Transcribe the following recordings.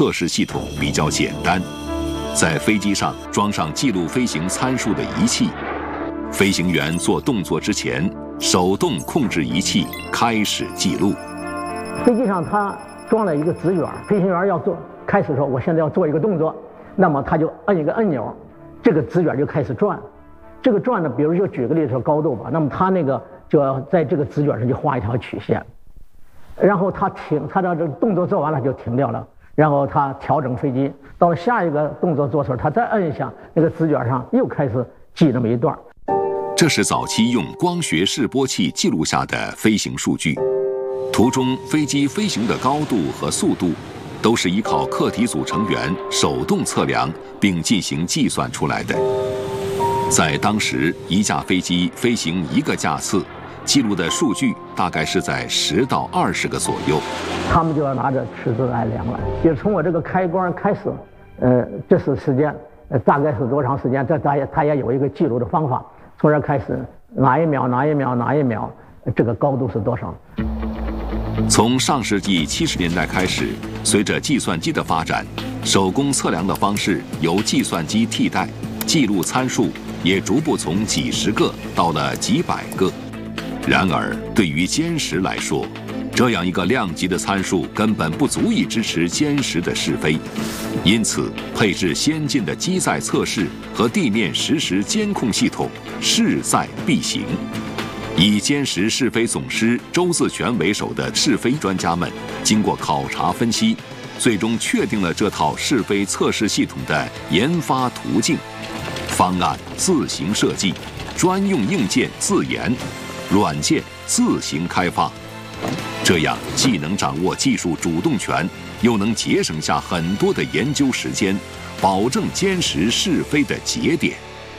测试系统比较简单，在飞机上装上记录飞行参数的仪器，飞行员做动作之前，手动控制仪器开始记录。 飞机上它装了一个指卷，飞行员开始说我现在要做一个动作，那么他就摁一个按钮，这个指卷就开始转。这个转呢，比如就举个例子说高度吧，那么他那个就要在这个指卷上就画一条曲线，然后他的这个动作做完了就停掉了，然后他调整飞机，到了下一个动作做的时候，他再摁一下那个指卷上又开始记那么一段。 这是早期用光学示波器记录下的飞行数据，途中飞机飞行的高度和速度都是依靠课题组成员手动测量并进行计算出来的。在当时，一架飞机飞行1个架次，记录的数据大概是在10到20个左右。 他们就要拿着尺子来量了，就是从我这个开关开始，这是时间，大概是多长时间？这它也有一个记录的方法。从这开始，哪一秒，这个高度是多少？ 从上世纪70年代开始，随着计算机的发展，手工测量的方式由计算机替代，记录参数也逐步从几十个到了几百个。然而，对于歼十来说，这样一个量级的参数根本不足以支持歼十的试飞，因此配置先进的机载测试和地面实时监控系统势在必行。以歼十试飞总师周自全为首的试飞专家们，经过考察分析，最终确定了这套试飞测试系统的研发途径：方案自行设计，专用硬件自研，软件自行开发。这样既能掌握技术主动权，又能节省下很多的研究时间，保证歼十试飞的节点。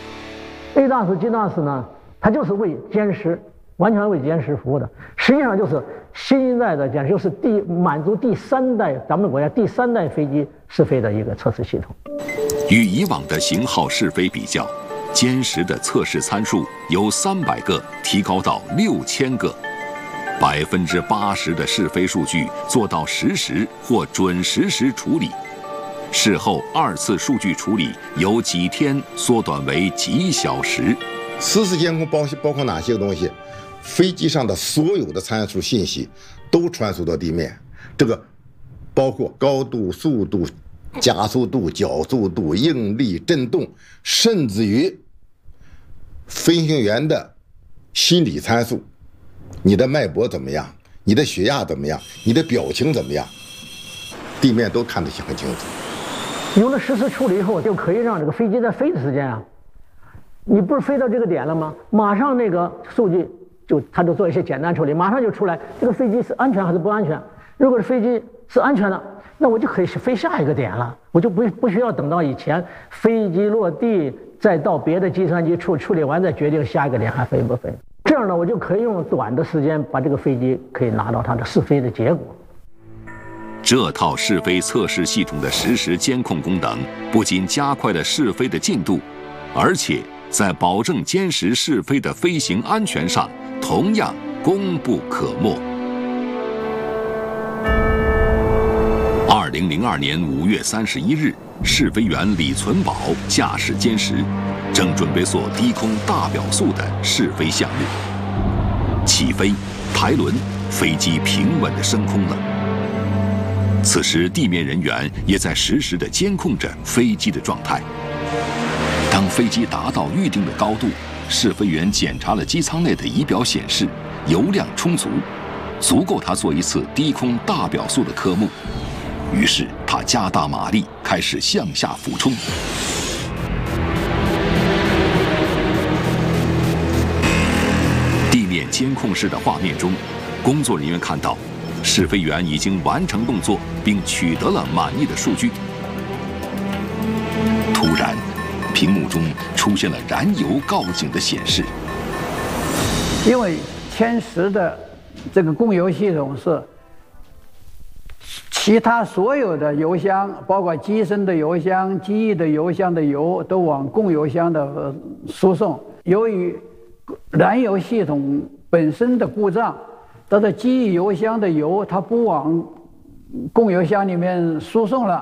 A-GS呢，它就是为歼十，完全为歼十服务的。实际上就是新一代的歼十，就是满足第3代咱们国家第3代飞机试飞的一个测试系统。 与以往的型号试飞比较，歼十的测试参数由300个提高到6000个。80%的试飞数据做到实时或准实时处理，事后2次数据处理由几天缩短为几小时。 实时监控包括哪些东西？飞机上的所有的参数信息都传输到地面，这个包括高度、速度、加速度、角速度、应力、震动，甚至于飞行员的心理参数。你的脉搏怎么样？你的血压怎么样？你的表情怎么样？地面都看得很清楚。 有了实时处理以后，就可以让这个飞机在飞的时间啊，你不是飞到这个点了吗？马上那个数据它就做一些简单处理，马上就出来这个飞机是安全还是不安全。如果是飞机是安全的，那我就可以飞下一个点了，我就不需要等到以前飞机落地再到别的计算机处理完再决定下一个点还飞不飞。这样呢，我就可以用短的时间把这个飞机可以拿到它的试飞的结果。 这套试飞测试系统的实时监控功能，不仅加快了试飞的进度，而且在保证歼十试飞的飞行安全上，同样功不可没。2002年5月31日，试飞员李存宝驾驶歼十，正准备做低空大表速的试飞项目。起飞，抬轮，飞机平稳地升空了。此时，地面人员也在实时地监控着飞机的状态。当飞机达到预定的高度，试飞员检查了机舱内的仪表显示，油量充足，足够他做一次低空大表速的科目。于是他加大马力，开始向下俯冲。地面监控室的画面中，工作人员看到，试飞员已经完成动作，并取得了满意的数据。突然，屏幕中出现了燃油告警的显示。 因为歼十的这个供油系统是其他所有的油箱，包括机身的油箱、机翼的油箱的油，都往供油箱的输送。由于燃油系统本身的故障，它的机翼油箱的油它不往供油箱里面输送了。